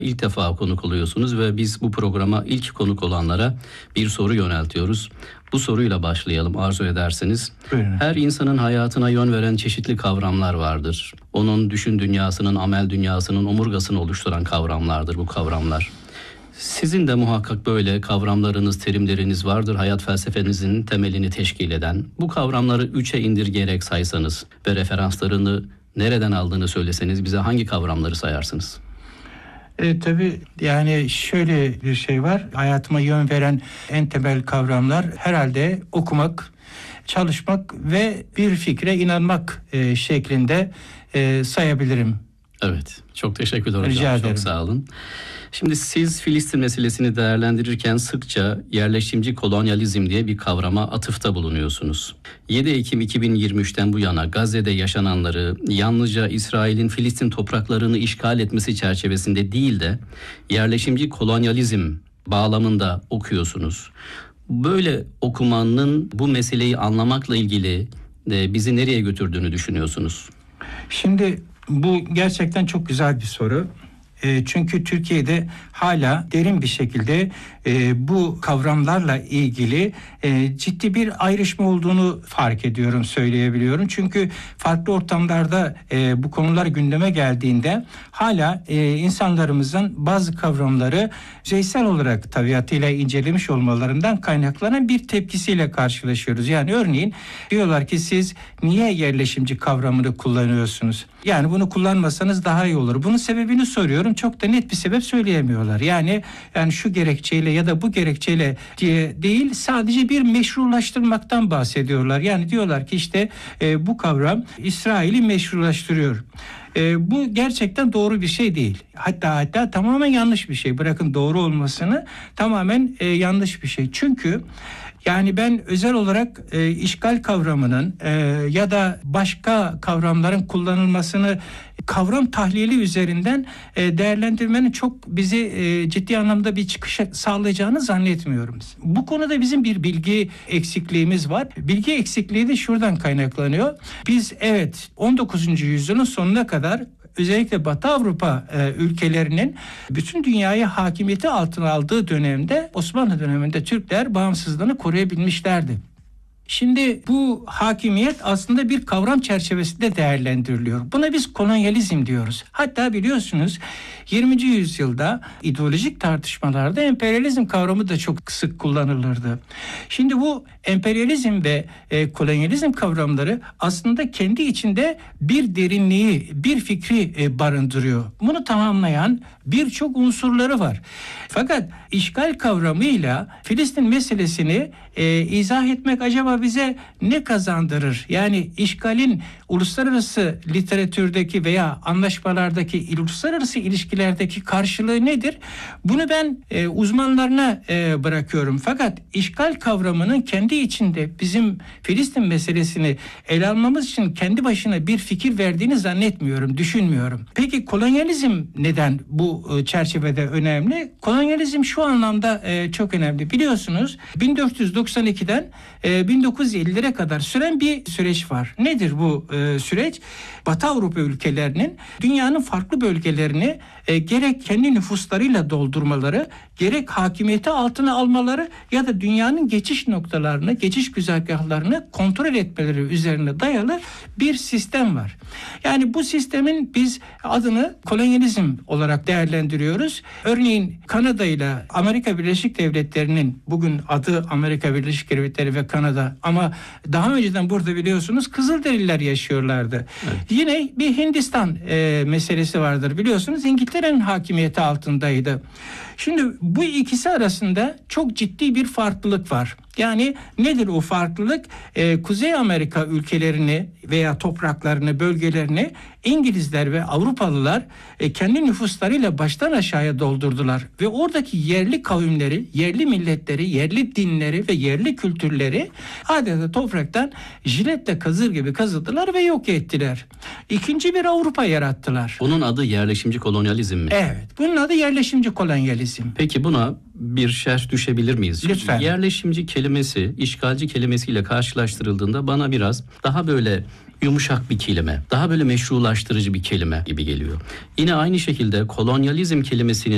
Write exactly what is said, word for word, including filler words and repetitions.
İlk defa konuk oluyorsunuz ve biz bu programa ilk konuk olanlara bir soru yöneltiyoruz. Bu soruyla başlayalım arzu ederseniz. Buyurun. Her insanın hayatına yön veren çeşitli kavramlar vardır. Onun düşün dünyasının, amel dünyasının omurgasını oluşturan kavramlardır bu kavramlar. Sizin de muhakkak böyle kavramlarınız, terimleriniz vardır. Hayat felsefenizin temelini teşkil eden. Bu kavramları üçe indirgeyerek saysanız ve referanslarını nereden aldığını söyleseniz bize hangi kavramları sayarsınız? E, tabii yani şöyle bir şey var. Hayatıma yön veren en temel kavramlar herhalde okumak, çalışmak ve bir fikre inanmak e, şeklinde e, sayabilirim. Evet, çok teşekkürler hocam. Rica ederim. Çok sağ olun. Şimdi siz Filistin meselesini değerlendirirken sıkça yerleşimci kolonyalizm diye bir kavrama atıfta bulunuyorsunuz. yedi Ekim iki bin yirmi üçten bu yana Gazze'de yaşananları yalnızca İsrail'in Filistin topraklarını işgal etmesi çerçevesinde değil de yerleşimci kolonyalizm bağlamında okuyorsunuz. Böyle okumanın bu meseleyi anlamakla ilgili de bizi nereye götürdüğünü düşünüyorsunuz? Şimdi bu gerçekten çok güzel bir soru. E, çünkü Türkiye'de hala derin bir şekilde e, bu kavramlarla ilgili e, ciddi bir ayrışma olduğunu fark ediyorum, söyleyebiliyorum. Çünkü farklı ortamlarda e, bu konular gündeme geldiğinde hala e, insanlarımızın bazı kavramları yüzeysel olarak tabiatıyla incelemiş olmalarından kaynaklanan bir tepkisiyle karşılaşıyoruz. Yani örneğin diyorlar ki siz niye yerleşimci kavramını kullanıyorsunuz? Yani bunu kullanmasanız daha iyi olur. Bunun sebebini soruyorum. Çok da net bir sebep söyleyemiyorlar. Yani yani şu gerekçeyle ya da bu gerekçeyle diye değil, sadece bir meşrulaştırmaktan bahsediyorlar. Yani diyorlar ki işte e, bu kavram İsrail'i meşrulaştırıyor. E, bu gerçekten doğru bir şey değil. Hatta hatta tamamen yanlış bir şey. Bırakın doğru olmasını, tamamen e, yanlış bir şey. Çünkü yani ben özel olarak e, işgal kavramının e, ya da başka kavramların kullanılmasını kavram tahlili üzerinden e, değerlendirmenin çok bizi e, ciddi anlamda bir çıkış sağlayacağını zannetmiyorum. Bu konuda bizim bir bilgi eksikliğimiz var. Bilgi eksikliği de şuradan kaynaklanıyor. Biz evet on dokuzuncu yüzyılın sonuna kadar özellikle Batı Avrupa e, ülkelerinin bütün dünyayı hakimiyeti altına aldığı dönemde, Osmanlı döneminde Türkler bağımsızlığını koruyabilmişlerdi. Şimdi bu hakimiyet aslında bir kavram çerçevesinde değerlendiriliyor. Buna biz kolonyalizm diyoruz. Hatta biliyorsunuz yirminci yüzyılda ideolojik tartışmalarda emperyalizm kavramı da çok sık kullanılırdı. Şimdi bu emperyalizm ve e, kolonyalizm kavramları aslında kendi içinde bir derinliği, bir fikri e, barındırıyor. Bunu tamamlayan birçok unsurları var. Fakat işgal kavramıyla Filistin meselesini e, izah etmek acaba bize ne kazandırır? Yani işgalin uluslararası literatürdeki veya anlaşmalardaki, uluslararası ilişkilerdeki karşılığı nedir? Bunu ben e, uzmanlarına e, bırakıyorum. Fakat işgal kavramının kendi içinde bizim Filistin meselesini ele almamız için kendi başına bir fikir verdiğini zannetmiyorum, düşünmüyorum. Peki kolonyalizm neden bu e, çerçevede önemli? Kolonyalizm şu anlamda e, çok önemli. Biliyorsunuz bin dört yüz doksan ikiden e, bin dokuz yüz ellilere kadar süren bir süreç var. Nedir bu e, süreç? Batı Avrupa ülkelerinin dünyanın farklı bölgelerini e, gerek kendi nüfuslarıyla doldurmaları, gerek hakimiyeti altına almaları ya da dünyanın geçiş noktalarını, geçiş güzergahlarını kontrol etmeleri üzerine dayalı bir sistem var. Yani bu sistemin biz adını kolonyalizm olarak değerlendiriyoruz. Örneğin Kanada ile Amerika Birleşik Devletleri'nin, bugün adı Amerika Birleşik Devletleri ve Kanada ama daha önceden burada biliyorsunuz Kızılderililer yaşıyorlardı. Evet. Yine bir Hindistan e, meselesi vardır biliyorsunuz. İngiltere'nin hakimiyeti altındaydı. Şimdi bu ikisi arasında çok ciddi bir farklılık var. Yani nedir o farklılık? Ee, Kuzey Amerika ülkelerini veya topraklarını, bölgelerini İngilizler ve Avrupalılar e, kendi nüfuslarıyla baştan aşağıya doldurdular. Ve oradaki yerli kavimleri, yerli milletleri, yerli dinleri ve yerli kültürleri adeta topraktan jiletle kazır gibi kazıdılar ve yok ettiler. İkinci bir Avrupa yarattılar. Bunun adı yerleşimci kolonyalizm mi? Evet, bunun adı yerleşimci kolonyalizm. Peki buna bir şerh düşebilir miyiz? Lütfen. Yerleşimci kelimesi, işgalci kelimesiyle karşılaştırıldığında bana biraz daha böyle yumuşak bir kelime, daha böyle meşrulaştırıcı bir kelime gibi geliyor. Yine aynı şekilde kolonyalizm kelimesinin